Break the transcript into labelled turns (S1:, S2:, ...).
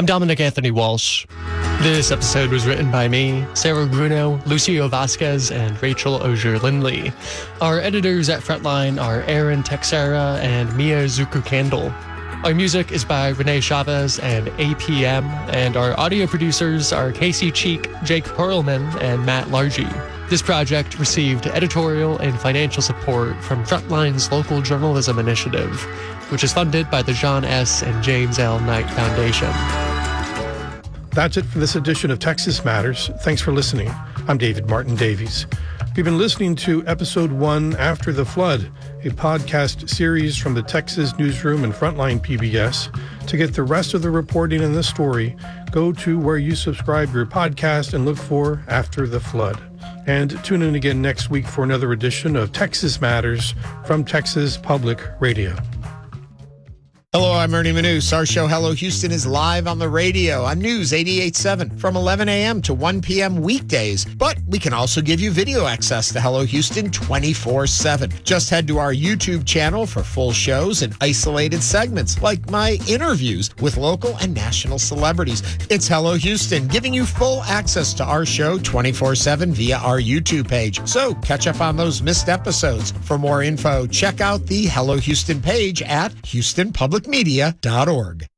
S1: I'm Dominic Anthony Walsh. This episode was written by me, Sarah Bruno, Lucio Vasquez, and Rachel Osier-Lindley. Our editors at Frontline are Aaron Texera and Mia Zucker-Candle. Our music is by Renee Chavez and APM, and our audio producers are Casey Cheek, Jake Perlman, and Matt Largy. This project received editorial and financial support from Frontline's Local Journalism Initiative, which is funded by the John S. and James L. Knight Foundation.
S2: That's it for this edition of Texas Matters. Thanks for listening. I'm David Martin Davies. You've been listening to Episode 1, After the Flood, a podcast series from the Texas Newsroom and Frontline PBS. To get the rest of the reporting in this story, go to where you subscribe your podcast and look for After the Flood. And tune in again next week for another edition of Texas Matters from Texas Public Radio.
S3: Hello, I'm Ernie Manous. Our show, Hello Houston, is live on the radio on News 88.7 from 11 a.m. to 1 p.m. weekdays. But we can also give you video access to Hello Houston 24/7. Just head to our YouTube channel for full shows and isolated segments like my interviews with local and national celebrities. It's Hello Houston, giving you full access to our show 24/7 via our YouTube page. So catch up on those missed episodes. For more info, check out the Hello Houston page at HoustonPublicMedia.org.